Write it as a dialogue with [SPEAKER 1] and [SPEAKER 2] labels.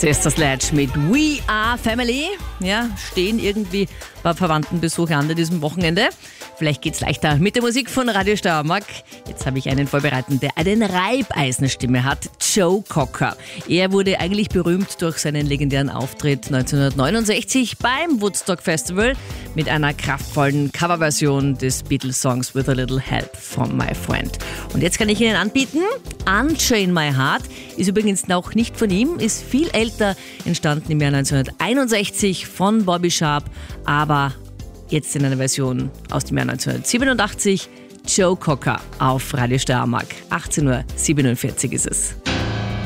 [SPEAKER 1] Sister Sledge mit We Are Family. Ja, stehen irgendwie bei Verwandtenbesuch an diesem Wochenende. Vielleicht geht's leichter mit der Musik von Radio Steiermark. Jetzt habe ich einen vorbereitet, der eine Reibeisenstimme hat. Joe Cocker. Er wurde eigentlich berühmt durch seinen legendären Auftritt 1969 beim Woodstock Festival mit einer kraftvollen Coverversion des Beatles-Songs With a Little Help from My Friend. Und jetzt kann ich Ihnen anbieten, Unchain My Heart ist übrigens noch nicht von ihm, ist viel älter, entstanden im Jahr 1961 von Bobby Sharp, aber jetzt in einer Version aus dem Jahr 1987, Joe Cocker auf Radio Steiermark. 18:47 Uhr ist es.